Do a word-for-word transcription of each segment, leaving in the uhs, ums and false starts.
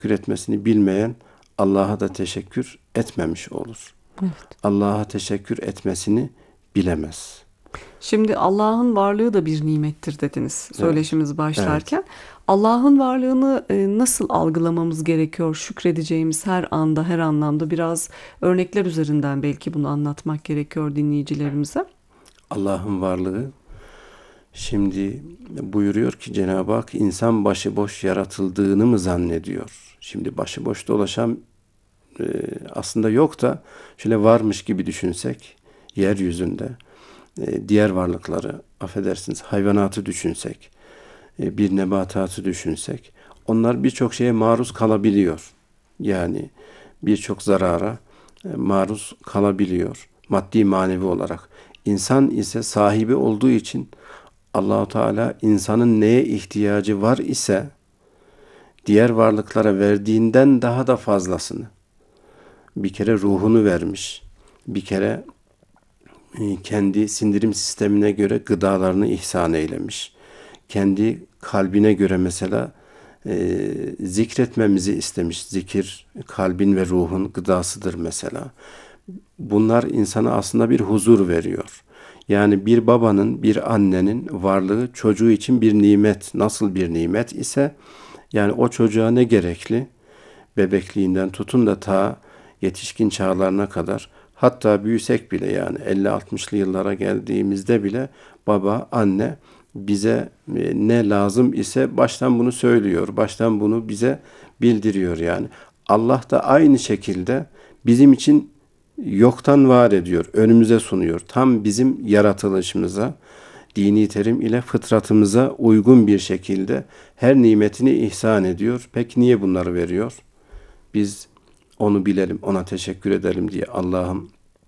etmesini bilmeyen Allah'a da teşekkür etmemiş olur. Evet. Allah'a teşekkür etmesini bilemez. Şimdi Allah'ın varlığı da bir nimettir dediniz Evet. söyleşimiz Evet. başlarken. Allah'ın varlığını e, nasıl algılamamız gerekiyor? Şükredeceğimiz her anda, her anlamda biraz örnekler üzerinden belki bunu anlatmak gerekiyor dinleyicilerimize. Allah'ın varlığı, şimdi buyuruyor ki Cenab-ı Hak, insan başıboş yaratıldığını mı zannediyor? Şimdi başıboş dolaşan e, aslında yok da şöyle varmış gibi düşünsek, yeryüzünde e, diğer varlıkları, affedersiniz hayvanatı düşünsek, e, bir nebatatı düşünsek, onlar birçok şeye maruz kalabiliyor. Yani birçok zarara e, maruz kalabiliyor. Maddi manevi olarak. İnsan ise sahibi olduğu için Allahu Teala insanın neye ihtiyacı var ise diğer varlıklara verdiğinden daha da fazlasını, bir kere ruhunu vermiş. Bir kere e, kendi sindirim sistemine göre gıdalarını ihsan eylemiş. Kendi kalbine göre mesela e, zikretmemizi istemiş. Zikir kalbin ve ruhun gıdasıdır mesela. Bunlar insana aslında bir huzur veriyor. Yani bir babanın, bir annenin varlığı çocuğu için bir nimet, nasıl bir nimet ise, yani o çocuğa ne gerekli? Bebekliğinden tutun da ta yetişkin çağlarına kadar, hatta büyüsek bile, yani elli altmışlı yıllara geldiğimizde bile baba, anne bize e, ne lazım ise baştan bunu söylüyor. Baştan bunu bize bildiriyor yani. Allah da aynı şekilde bizim için yoktan var ediyor, önümüze sunuyor. Tam bizim yaratılışımıza, dini terim ile fıtratımıza uygun bir şekilde her nimetini ihsan ediyor. Peki niye bunları veriyor? Biz onu bilelim, ona teşekkür edelim diye. Allah'ım,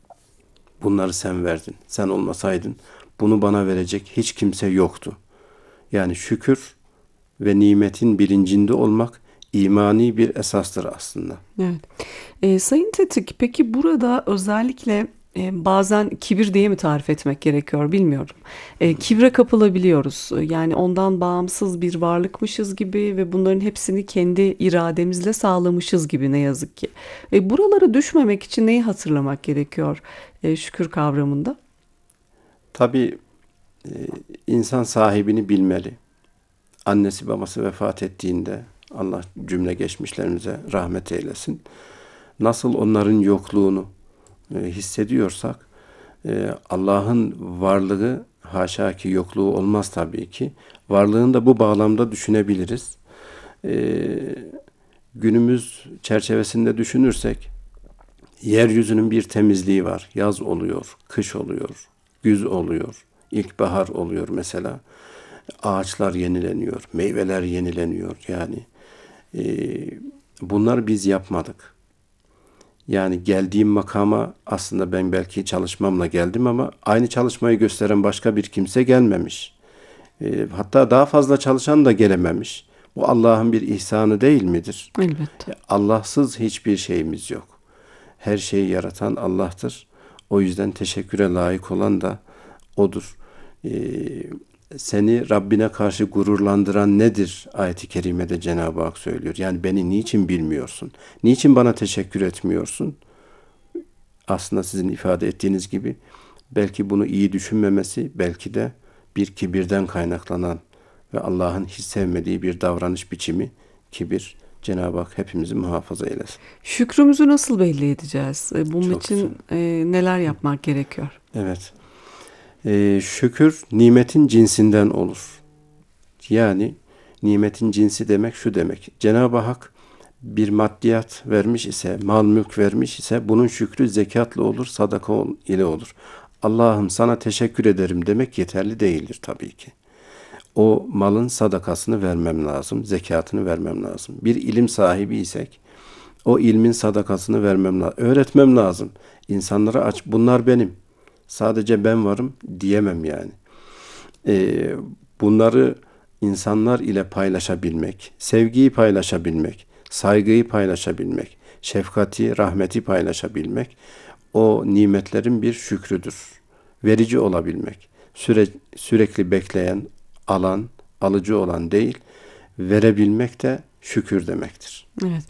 bunları sen verdin. Sen olmasaydın bunu bana verecek hiç kimse yoktu. Yani şükür ve nimetin bilincinde olmak imani bir esastır aslında. Evet. E, Sayın Tetik, peki burada özellikle e, bazen kibir diye mi tarif etmek gerekiyor bilmiyorum. E, kibre kapılabiliyoruz. E, Yani ondan bağımsız bir varlıkmışız gibi ve bunların hepsini kendi irademizle sağlamışız gibi ne yazık ki. E, buralara düşmemek için neyi hatırlamak gerekiyor e, şükür kavramında? Tabii e, insan sahibini bilmeli. Annesi babası vefat ettiğinde, Allah cümle geçmişlerimize rahmet eylesin, nasıl onların yokluğunu e, hissediyorsak, e, Allah'ın varlığı haşa ki yokluğu olmaz tabii ki. Varlığını da bu bağlamda düşünebiliriz. E, Günümüz çerçevesinde düşünürsek, yeryüzünün bir temizliği var. Yaz oluyor, kış oluyor, güz oluyor, ilkbahar oluyor mesela. Ağaçlar yenileniyor, meyveler yenileniyor. Yani e, bunlar biz yapmadık. Yani geldiğim makama aslında ben belki çalışmamla geldim ama aynı çalışmayı gösteren başka bir kimse gelmemiş. E, hatta daha fazla çalışan da gelememiş. Bu Allah'ın bir ihsanı değil midir? Elbette. Allahsız hiçbir şeyimiz yok. Her şeyi yaratan Allah'tır. O yüzden teşekküre layık olan da O'dur. Ee, Seni Rabbine karşı gururlandıran nedir? Ayet-i kerimede Cenab-ı Hak söylüyor. Yani beni niçin bilmiyorsun? Niçin bana teşekkür etmiyorsun? Aslında sizin ifade ettiğiniz gibi belki bunu iyi düşünmemesi, belki de bir kibirden kaynaklanan ve Allah'ın hiç sevmediği bir davranış biçimi kibir. Cenab-ı Hak hepimizi muhafaza eylesin. Şükrümüzü nasıl belli edeceğiz? E, Bunun Çok güzel. için e, neler yapmak gerekiyor? Evet. Ee, şükür nimetin cinsinden olur. Yani nimetin cinsi demek şu demek. Cenab-ı Hak bir maddiyat vermiş ise, mal mülk vermiş ise bunun şükrü zekatla olur, sadaka ile olur. Allah'ım sana teşekkür ederim demek yeterli değildir tabii ki. O malın sadakasını vermem lazım, zekatını vermem lazım. Bir ilim sahibi isek, o ilmin sadakasını vermem lazım, öğretmem lazım. İnsanlara aç, bunlar benim, sadece ben varım diyemem yani. Ee, Bunları insanlar ile paylaşabilmek, sevgiyi paylaşabilmek, saygıyı paylaşabilmek, şefkati, rahmeti paylaşabilmek, o nimetlerin bir şükrüdür. Verici olabilmek, süre, sürekli bekleyen, alan, alıcı olan değil, verebilmek de şükür demektir. Evet.